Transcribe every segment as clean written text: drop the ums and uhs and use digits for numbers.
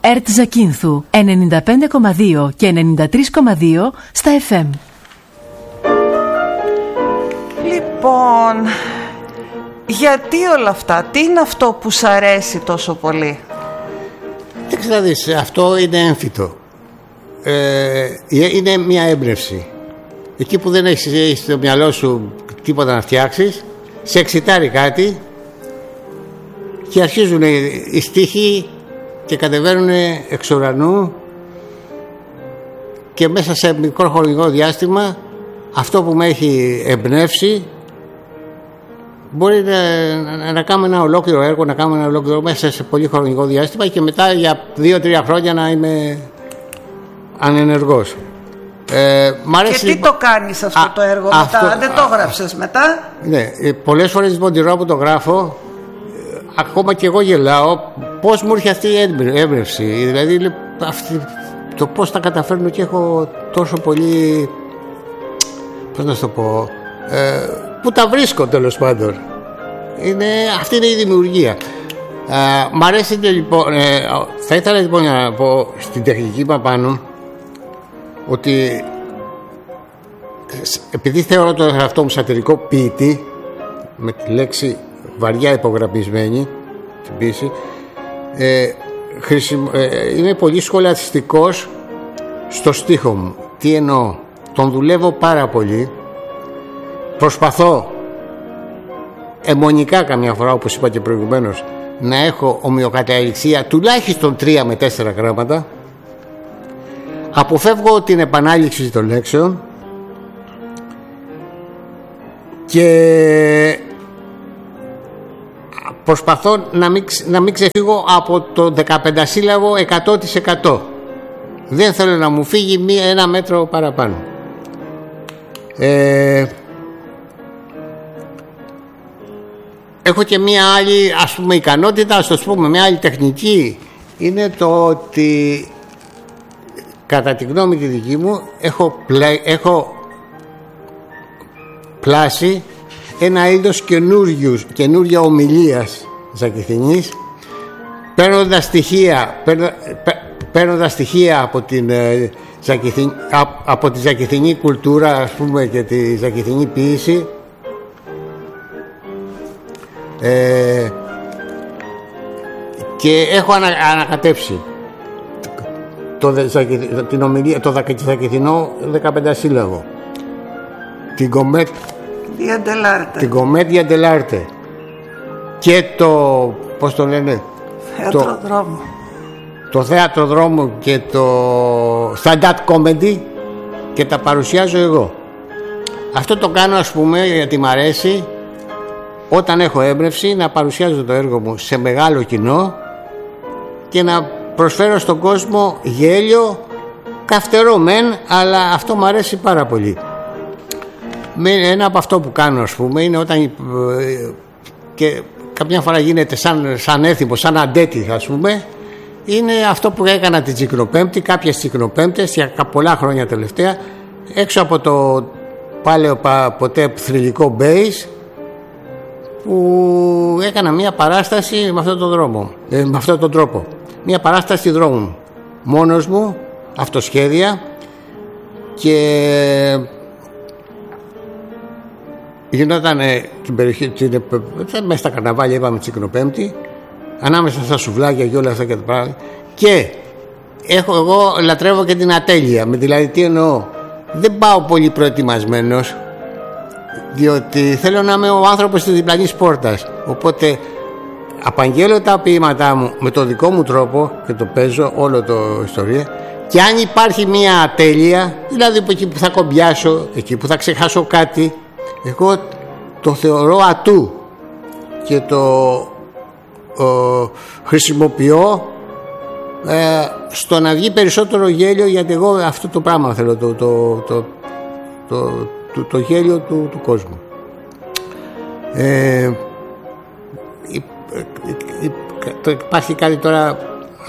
ΕΡΤ Ζακίνθου 95,2 και 93,2 στα FM. Λοιπόν, γιατί όλα αυτά, τι είναι αυτό που σ' αρέσει τόσο πολύ? Δεν ξέρεις, αυτό είναι έμφυτο. Είναι μια έμπνευση. Εκεί που δεν έχεις στο μυαλό σου τίποτα να φτιάξεις, σε εξητάρει κάτι και αρχίζουν οι στίχοι και κατεβαίνουν εξ ουρανού και μέσα σε μικρό χρονικό διάστημα αυτό που με έχει εμπνεύσει μπορεί να κάνουμε ένα ολόκληρο έργο, να κάνουμε ένα ολόκληρο μέσα σε πολύ χρονικό διάστημα και μετά για 2-3 χρόνια να είμαι ανενεργός. Και τι το κάνεις αυτό το έργο μετά, δεν το γράψες μετά? Ναι, πολλές φορές λοιπόν την ώρα που το γράφω, ακόμα και εγώ γελάω πώς μου έρχεται αυτή η έμπνευση. Δηλαδή το πώς τα καταφέρνω και έχω τόσο πολύ, πώς να σου το πω, που τα βρίσκω τέλος πάντων. Αυτή είναι η δημιουργία. Μ' αρέσει λοιπόν, θα ήθελα λοιπόν να πω στην τεχνική μου πάνω ότι επειδή θεωρώ τον εαυτό μου σατυρικό ποιητή, με τη λέξη βαριά υπογραμμισμένη στην ποιήση, είμαι πολύ σχολαστικός στο στίχο μου. Τι εννοώ? Τον δουλεύω πάρα πολύ, προσπαθώ αιμονικά καμιά φορά, όπως είπα και προηγουμένως, να έχω ομοιοκαταληξία τουλάχιστον 3 με 4 γράμματα. Αποφεύγω την επανάληψη των λέξεων και προσπαθώ να μην ξεφύγω από το 15 σύλλαβο 100%. Δεν θέλω να μου φύγει ένα μέτρο παραπάνω. Έχω και μία άλλη, ας πούμε, ικανότητα, ας το πούμε, μία άλλη τεχνική, είναι το ότι κατά τη γνώμη τη δική μου έχω πλάσει ένα είδος καινούργια ομιλίας ζακηθινής, παίρνοντας στοιχεία από τη ζακηθινή κουλτούρα, ας πούμε, και τη ζακηθινή ποίηση, και έχω ανακατέψει την ομιλία, το ζακηθινό 15 σύλλαβο, την κομμέντια ντελάρτε και το, πώς το λένε, θέατρο δρόμου, το θέατρο δρόμου και το stand-up comedy, και τα παρουσιάζω εγώ. Αυτό το κάνω, ας πούμε, γιατί μ' αρέσει όταν έχω έμπνευση να παρουσιάζω το έργο μου σε μεγάλο κοινό και να προσφέρω στον κόσμο γέλιο, καυτερό μεν, αλλά αυτό μου αρέσει πάρα πολύ. Ένα από αυτό που κάνω, ας πούμε, είναι όταν και καμιά φορά γίνεται σαν έθιμο, σαν αντέτη, ας πούμε, είναι αυτό που έκανα την Τσικνοπέμπτη, κάποιες Τσικνοπέμπτες για πολλά χρόνια τελευταία, έξω από το πάλαιο ποτέ θρυλικό base, που έκανα μια παράσταση με αυτόν τον τρόπο. Μια παράσταση δρόμου, μόνος μου, αυτοσχέδια, και γινόταν την περιοχή, μέσα στα καρναβάλια, είπαμε Τσικνοπέμπτη, ανάμεσα στα σουβλάκια και όλα αυτά και τα πράγματα. Και εγώ λατρεύω και την ατέλεια. Δηλαδή, τι εννοώ? Δεν πάω πολύ προετοιμασμένος, διότι θέλω να είμαι ο άνθρωπος της διπλανής πόρτας. Οπότε απαγγέλω τα ποίηματά μου με το δικό μου τρόπο και το παίζω όλο το ιστορία. Και αν υπάρχει μια ατέλεια, δηλαδή εκεί που θα κομπιάσω, εκεί που θα ξεχάσω κάτι, εγώ το θεωρώ ατού και το χρησιμοποιώ στο να βγει περισσότερο γέλιο, γιατί εγώ αυτό το πράγμα θέλω, το γέλιο του κόσμου. Υπάρχει κάτι τώρα.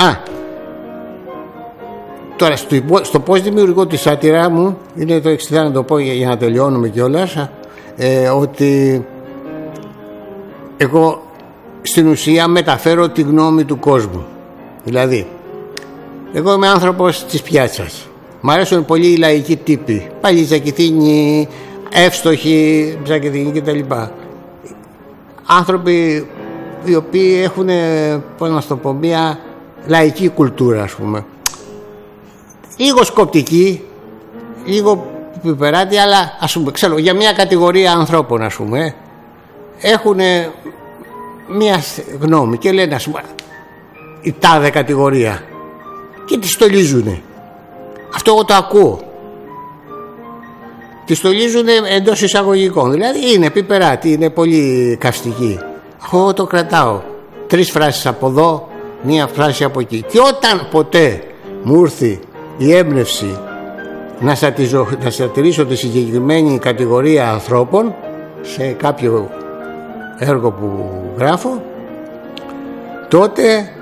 Τώρα στο πώς δημιουργώ τη σάτυρα μου είναι το εξής, να το πω για να τελειώνουμε κιόλας, ότι εγώ στην ουσία μεταφέρω τη γνώμη του κόσμου. Δηλαδή Εγώ είμαι άνθρωπος της πιάτσας. Μ' αρέσουν πολύ οι λαϊκοί τύποι. Πάλι Ζακηθίνη, εύστοχοι, Ζακηθίνη κτλ. Άνθρωποι οι οποίοι έχουν, πώς να το πω, μια λαϊκή κουλτούρα, ας πούμε. Λίγο σκοπτική, λίγο πιπεράτη, αλλά ας πούμε, ξέρω, για μια κατηγορία ανθρώπων, ας πούμε, έχουν μια γνώμη και λένε, ας πούμε, η τάδε κατηγορία, και τη στολίζουνε. Αυτό εγώ το ακούω. Τη στολίζουνε εντός εισαγωγικών. Δηλαδή είναι πιπεράτη, είναι πολύ καυστική. Εγώ το κρατάω. 3 φράσεις από εδώ, 1 φράση από εκεί. Και όταν ποτέ μου ήρθε η έμπνευση να σατηρήσω τη συγκεκριμένη κατηγορία ανθρώπων σε κάποιο έργο που γράφω, τότε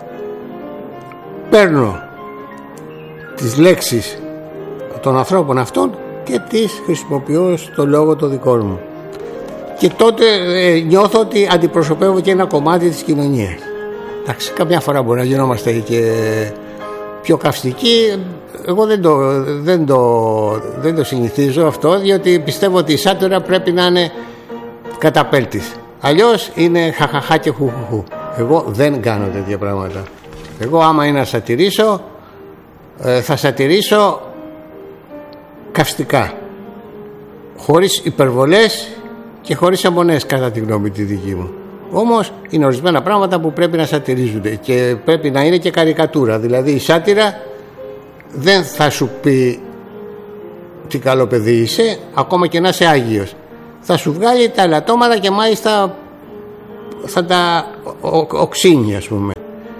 παίρνω τις λέξεις των ανθρώπων αυτών και τις χρησιμοποιώ στο λόγο το δικό μου. Και τότε νιώθω ότι αντιπροσωπεύω και ένα κομμάτι της κοινωνίας. Εντάξει, καμιά φορά μπορεί να γινόμαστε και πιο καυστικοί. Εγώ δεν το συνηθίζω αυτό, διότι πιστεύω ότι η σάτυρα πρέπει να είναι καταπέλτης. Αλλιώς είναι χαχαχά και χουχουχού. Εγώ δεν κάνω τέτοια πράγματα. Εγώ άμα είναι να σατυρίσω, θα σατυρίσω καυστικά, χωρίς υπερβολές και χωρίς αιμονές, κατά τη γνώμη τη δική μου. Όμως είναι ορισμένα πράγματα που πρέπει να σατυρίζονται και πρέπει να είναι και καρικατούρα. Δηλαδή η σάτυρα δεν θα σου πει τι καλό παιδί είσαι, ακόμα και να είσαι άγιος. Θα σου βγάλει τα ελαττώματα και μάλιστα θα τα οξύνει, ας πούμε.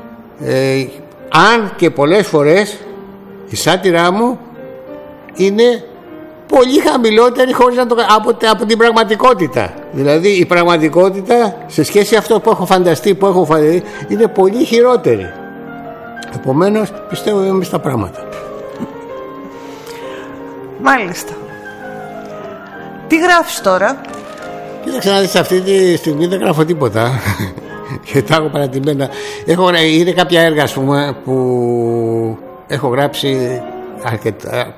Αν και πολλές φορές η σάτυρά μου είναι πολύ χαμηλότερη χωρίς να το, από την πραγματικότητα. Δηλαδή η πραγματικότητα σε σχέση με αυτό που έχω φανταστεί, που έχω φανταστεί, είναι πολύ χειρότερη. Επομένως πιστεύω είμαι στα πράγματα. Μάλιστα. Τι γράφεις τώρα? Κοίταξε να δεις, αυτή τη στιγμή δεν γράφω τίποτα. Και τα έχω παρατημένα. Είναι κάποια έργα, ας πούμε, που έχω γράψει αρκετά,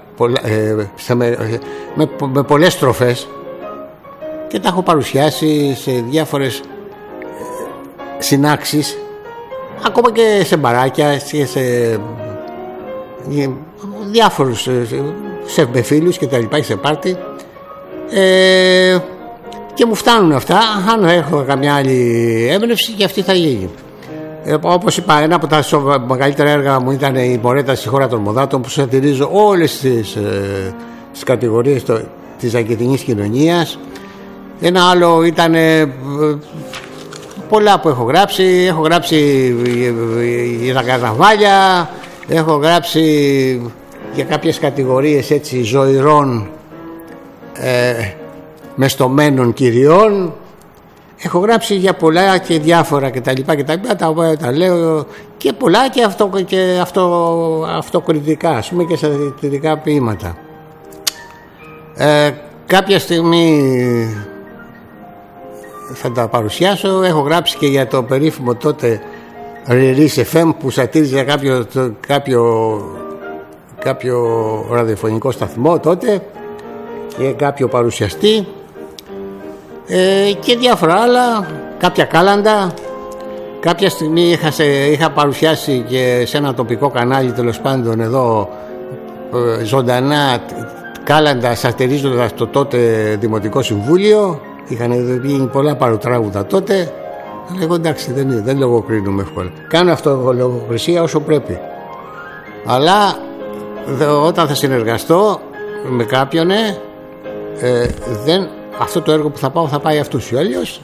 με πολλές στροφές και τα έχω παρουσιάσει σε διάφορες συνάξεις, ακόμα και σε μπαράκια και σε διάφορους, με φίλους και τα λοιπά, σε πάρτι, και μου φτάνουν αυτά. Αν έχω καμιά άλλη έμπνευση, και αυτή θα γίνει. Όπως είπα, ένα από τα μεγαλύτερα έργα μου ήταν η Μωρέτα στη χώρα των Μοδάτων, που σατηρίζω όλες τις κατηγορίες της ζακετινής κοινωνίας. Ένα άλλο ήταν πολλά που έχω γράψει. Έχω γράψει για τα καρναβάλια, έχω γράψει για κάποιες κατηγορίες έτσι ζωηρών, μεστομένων κυριών. Έχω γράψει για πολλά και διάφορα κτλ. Τα οποία τα λέω, και πολλά και αυτοκριτικά, ας πούμε, και σατυρικά ποίηματα. Κάποια στιγμή θα τα παρουσιάσω. Έχω γράψει και για το περίφημο τότε Release FM, που σατήριζε κάποιο ραδιοφωνικό σταθμό τότε και κάποιο παρουσιαστή, και διάφορα άλλα, κάποια κάλαντα. Κάποια στιγμή είχα παρουσιάσει και σε ένα τοπικό κανάλι, τέλος πάντων, εδώ ζωντανά κάλαντα, σατηρίζοντας το τότε Δημοτικό Συμβούλιο. Είχαν γίνει πολλά παροτράγουδα τότε. Αλλά εγώ εντάξει, δεν λογοκρίνουμε εύκολα. Κάνω αυτό λογοκρισία όσο πρέπει. Αλλά όταν θα συνεργαστώ με κάποιον, αυτό το έργο που θα πάω θα πάει αυτούς, ή αλλιώς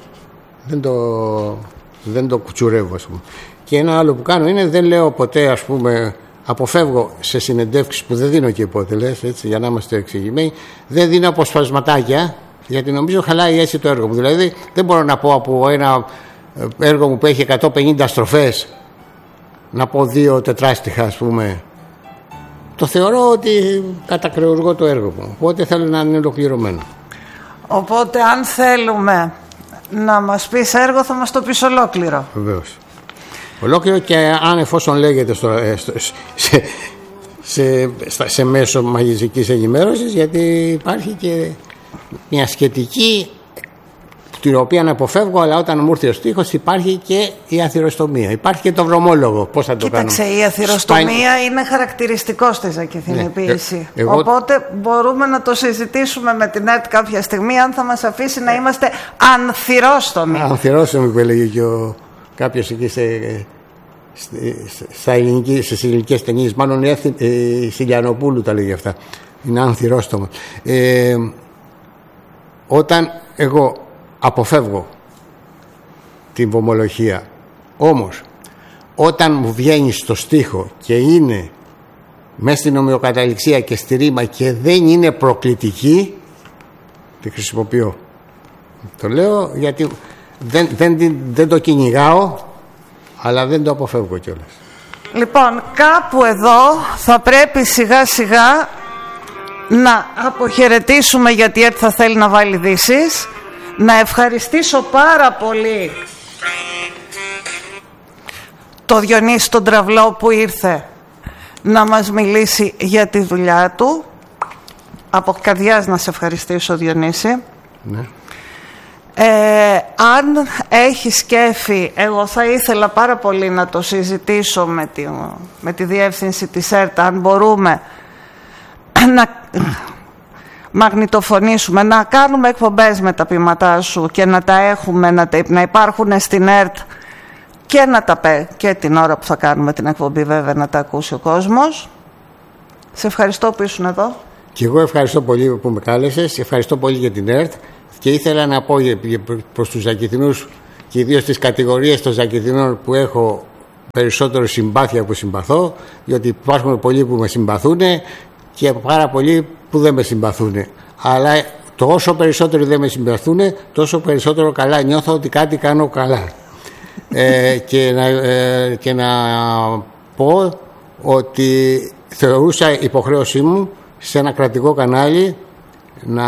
δεν το κουτσουρεύω, ας πούμε. Και ένα άλλο που κάνω είναι, δεν λέω ποτέ, ας πούμε, αποφεύγω σε συνεντεύξεις που δεν δίνω και υπότελες, έτσι, για να είμαστε εξηγημένοι, δεν δίνω αποσπασματάκια, γιατί νομίζω χαλάει έτσι το έργο μου. Δηλαδή δεν μπορώ να πω από ένα έργο μου που έχει 150 στροφές να πω 2 τετράστιχα, ας πούμε. Το θεωρώ ότι κατακρεουργώ το έργο μου, οπότε θέλω να είναι ολοκληρωμένο. Οπότε αν θέλουμε να μας πεις έργο, θα μας το πεις ολόκληρο. Βεβαίως. Ολόκληρο, και αν εφόσον λέγεται σε μέσο μαζικής ενημέρωσης, γιατί υπάρχει και μια σχετική, την οποία να αποφεύγω, αλλά όταν μου ήρθε ο στίχος υπάρχει και η αθυροστομία, υπάρχει και το βρωμόλογο. Πώς θα το κάνουμε? Κοίταξε, η αθυροστομία είναι χαρακτηριστικό στη Ζακηθινή ποίηση. Οπότε μπορούμε να το συζητήσουμε με την ΕΡΤ κάποια στιγμή, αν θα μας αφήσει να είμαστε ανθυρόστομοι. Ανθυρόστομοι, που έλεγε και κάποιος εκεί στις ελληνικές ταινίες, μάλλον η Σιλιανοπούλου τα λέγει αυτά. Είναι ανθυρόστομο. Όταν εγώ αποφεύγω την βομολογία, όμως όταν μου βγαίνει στο στίχο και είναι μέσα στην ομοιοκαταληξία και στη ρήμα και δεν είναι προκλητική, τη χρησιμοποιώ. Το λέω γιατί δεν το κυνηγάω, αλλά δεν το αποφεύγω κιόλας. Λοιπόν, κάπου εδώ θα πρέπει σιγά σιγά να αποχαιρετήσουμε, γιατί έτσι θα θέλει να βάλει ειδήσεις. Να ευχαριστήσω πάρα πολύ το Διονύση τον Τραυλό που ήρθε να μας μιλήσει για τη δουλειά του. Από καρδιάς να σε ευχαριστήσω, Διονύση. Ναι. Αν έχει σκέφη, εγώ θα ήθελα πάρα πολύ να το συζητήσω με τη διεύθυνση της ΕΡΤ, αν μπορούμε να μαγνητοφωνήσουμε, να κάνουμε εκπομπές με τα ποίηματά σου και να τα έχουμε, να υπάρχουν στην ΕΡΤ και την ώρα που θα κάνουμε την εκπομπή, βέβαια, να τα ακούσει ο κόσμος. Σε ευχαριστώ που ήσουν εδώ. Και εγώ ευχαριστώ πολύ που με κάλεσες, ευχαριστώ πολύ για την ΕΡΤ, και ήθελα να πω προς τους Ζακηθινούς, και ιδίως τις κατηγορίες των Ζακηθινών που έχω περισσότερο συμπάθεια που συμπαθώ, διότι υπάρχουν πολλοί που με συμπαθούν και πάρα πολλοί που δεν με συμπαθούν. Αλλά όσο περισσότερο δεν με συμπαθούν, τόσο περισσότερο καλά νιώθω ότι κάτι κάνω καλά. Και να πω ότι θεωρούσα υποχρέωσή μου σε ένα κρατικό κανάλι να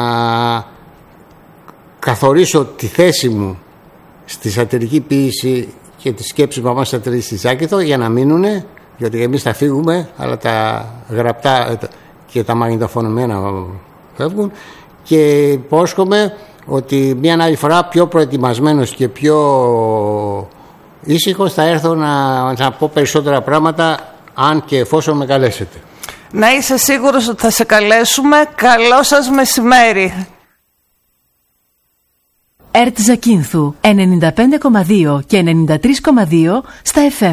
καθορίσω τη θέση μου στη σατυρική ποίηση και τη σκέψη που μας σατυρική στη Ζάκηθο, για να μείνουνε, γιατί εμείς θα φύγουμε, αλλά τα γραπτά και τα μαγνητοφωνημένα φεύγουν, και υπόσχομαι ότι μια άλλη φορά πιο προετοιμασμένος και πιο ήσυχος θα έρθω να πω περισσότερα πράγματα, αν και εφόσον με καλέσετε. Να είσαι σίγουρος ότι θα σε καλέσουμε. Καλό σας μεσημέρι. ΕΡΤ Ζακίνθου 95,2 και 93,2 στα FM.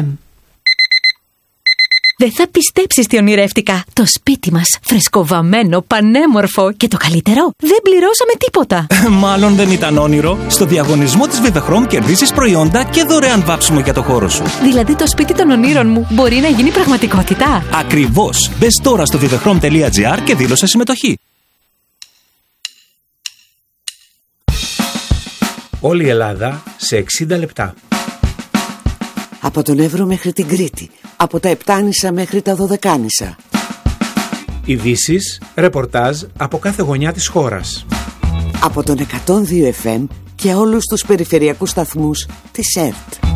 Δεν θα πιστέψεις τι ονειρεύτηκα. Το σπίτι μας, φρεσκοβαμμένο, πανέμορφο, και το καλύτερο, δεν πληρώσαμε τίποτα. Μάλλον δεν ήταν όνειρο. Στο διαγωνισμό της Vivechrom κερδίσεις προϊόντα και δωρεάν βάψιμο για το χώρο σου. Δηλαδή το σπίτι των ονείρων μου μπορεί να γίνει πραγματικότητα. Ακριβώς. Μπες τώρα στο vivechrom.gr και δήλωσε συμμετοχή. Όλη η Ελλάδα σε 60 λεπτά. Από τον Εύρο μέχρι την Κρήτη. Από τα Επτάνησα μέχρι τα Δωδεκάνησα. Ειδήσεις, ρεπορτάζ από κάθε γωνιά της χώρας. Από τον 102 FM και όλους τους περιφερειακούς σταθμούς της ΕΡΤ.